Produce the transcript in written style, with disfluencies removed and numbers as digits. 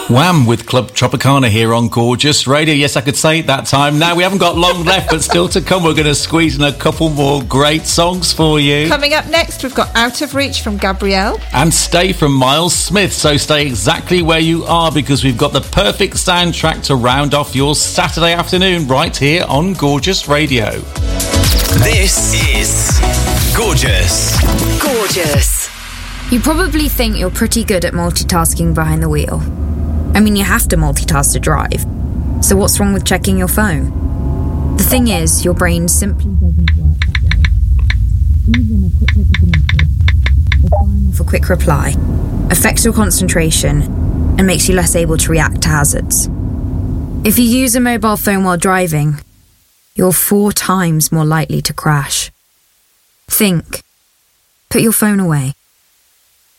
Wham with Club Tropicana here on Gorgeous Radio. Yes, I could say it that time. Now, we haven't got long left, but still to come. We're going to squeeze in a couple more great songs for you. Coming up next, we've got Out of Reach from Gabrielle. And Stay from Miles Smith. So stay exactly where you are, because we've got the perfect soundtrack to round off your Saturday afternoon right here on Gorgeous Radio. This is Gorgeous. Gorgeous. You probably think you're pretty good at multitasking behind the wheel. I mean, you have to multitask to drive. So what's wrong with checking your phone? The thing is, your brain simply doesn't work that way. Even a quick look at the message, or firing off a quick reply, affects your concentration and makes you less able to react to hazards. If you use a mobile phone while driving, you're 4 times more likely to crash. Think. Put your phone away.